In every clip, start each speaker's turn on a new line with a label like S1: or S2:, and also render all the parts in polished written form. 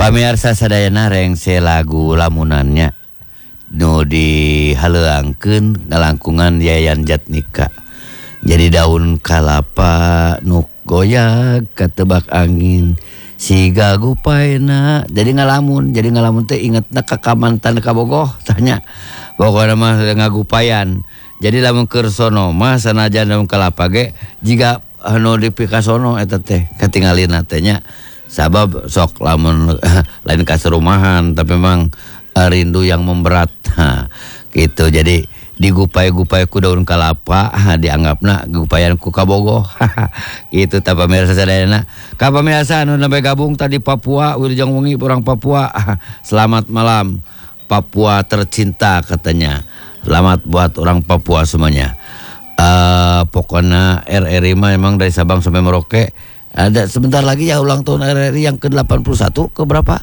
S1: Pamirsa sadayana rengse lagu lamunannya nu dihaleuangkeun ngalangkungan Yayan Jatnika. Jadi daun kalapa nu goyag katebak angin siga gupaina. Jadi ngalamun teh ingetna ka kamantan kabogoh tanya. Pokona mah ngagupayan. Jadi lamun keur sono mah sanajan daun kalapa ge jiga anu dipikasono eta teh katingalina teh nya. Sabab sok lamun lain kaserumahan tapi memang rindu yang memberat gitu. Jadi digupai-gupai ku daun kalapa dianggapna gupayan ku kabogoh gitu. Ta pamirsa sadayana ka pamirsa anu nembe gabung tadi Papua Wilujeng Wengi orang Papua selamat malam Papua tercinta katanya. Selamat buat orang Papua semuanya. Pokoknya RRI mah memang dari Sabang sampai Merauke. Ada sebentar lagi ya ulang tahun RRI yang ke-81 ke berapa?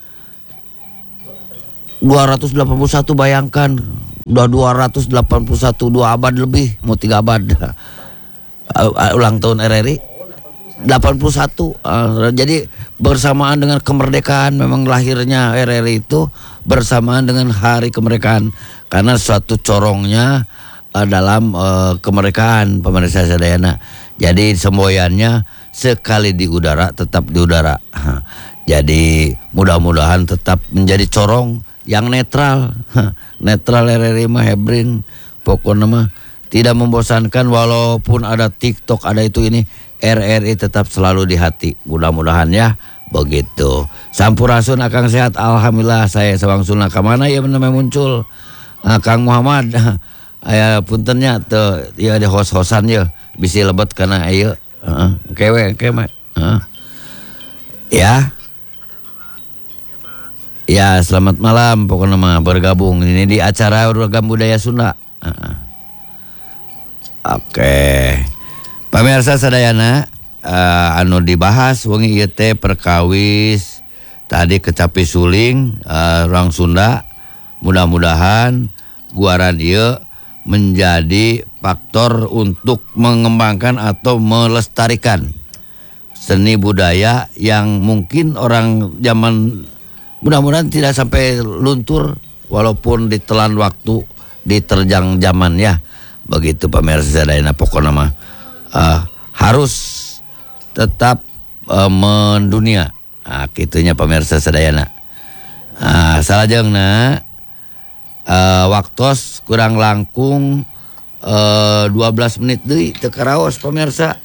S1: 281 bayangkan. Udah 281 2 abad lebih, mau 3 abad. Ulang tahun RRI 81. Jadi bersamaan dengan kemerdekaan, memang lahirnya RRI itu bersamaan dengan hari kemerdekaan karena suatu corongnya dalam kemerdekaan pemirsa sadayana. Jadi semboyannya sekali di udara tetap di udara. Jadi mudah-mudahan tetap menjadi corong yang netral. Netral RRI mah hebring. Pokoknya mah tidak membosankan walaupun ada TikTok ada itu ini. RRI tetap selalu di hati. Mudah-mudahan ya begitu. Sampurasun akang sehat alhamdulillah. Saya Sawangsuna ka mana ya namanya muncul. Kang Muhammad aya puntennya tuh ya ada hos-hosan ya bisi lebet kana ayeuna. Kewe ya. Ya selamat malam pokoknya mah bergabung ini di acara Ragam Budaya Sunda. Oke. Pamirsa sadayana anu dibahas wengi ieu teh perkawis tadi kecapi suling orang Sunda. Mudah-mudahan guaran ieu menjadi faktor untuk mengembangkan atau melestarikan seni budaya yang mungkin orang zaman mudah-mudahan tidak sampai luntur walaupun ditelan waktu diterjang zaman ya begitu pamirsa sadayana. Pokoknya mah harus tetap mendunia kitunya pamirsa sadayana. Salajengna waktos kurang langkung 12 menit deui teu karaos pamirsa.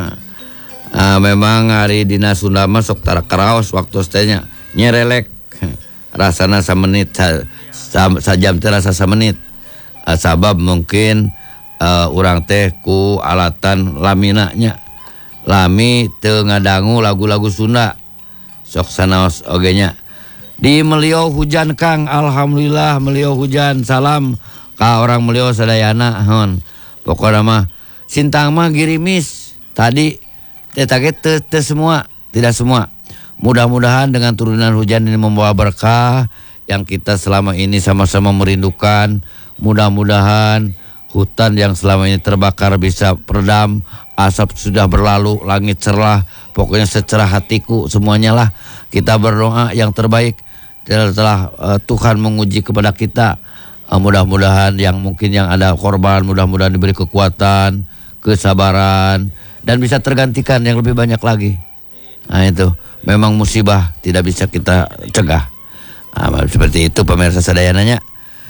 S1: Memang hari dina Sunda mah sok tara karaos waktos teh nya nyerelek rasana samenit sajam teh rasa samenit. Sabab mungkin urang teh ku alatan lamina nya. Lami teu ngadangu lagu-lagu Sunda. Sok sanaos oge nya. Di Meliau hujan Kang, alhamdulillah Meliau hujan. Salam ka orang Meliau sadayana hon. Pokoknya mah sintang mah girimis. Tadi teh semua, tidak semua. Mudah-mudahan dengan turunan hujan ini membawa berkah yang kita selama ini sama-sama merindukan. Mudah-mudahan hutan yang selama ini terbakar bisa peredam, asap sudah berlalu, langit cerah. Pokoknya secerah hatiku semuanya lah. Kita berdoa yang terbaik. Setelah Tuhan menguji kepada kita, mudah-mudahan yang mungkin yang ada korban, mudah-mudahan diberi kekuatan, kesabaran, dan bisa tergantikan yang lebih banyak lagi. Nah itu memang musibah tidak bisa kita cegah. Seperti itu pemirsa sadayananya.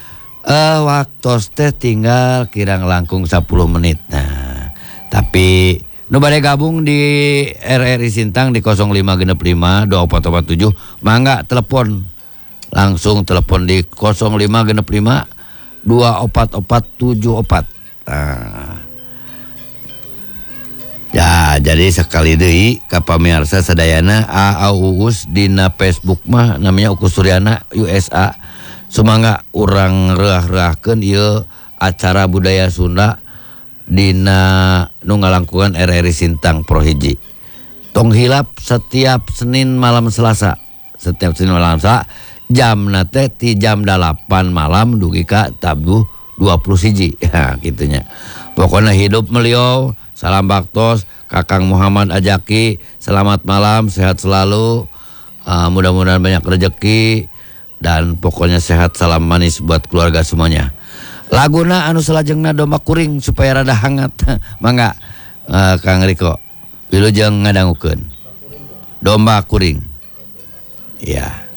S1: Waktu teh tinggal kirang langkung 10 menit. Nah, tapi nu bade gabung di RRI Sintang di 0565 2447 mangga telepon. Langsung telepon di 0565 2447. Ya, jadi sekali deui ka pamirsa sadayana Uus dina Facebook mah namanya Ukus Suryana USA. Sumangga urang reah-reahkeun ieu acara budaya Sunda dina nu ngalangkungan RRI Sintang Prohiji. Tong hilap setiap Senin malam Selasa. Setiap Senin malam Selasa jam nate ti jam 8 malam dugi ka tabuh 21 ya gitunya. Pokoknya hidup Meliau. Salam baktos Kakang Muhammad Ajaki. Selamat malam, sehat selalu. Mudah-mudahan banyak rezeki dan pokoknya sehat, salam manis buat keluarga semuanya. Laguna anu salajengna domba kuring supaya rada hangat. Mangga Kang Riko wilujeng ngadangukeun domba kuring. Ya.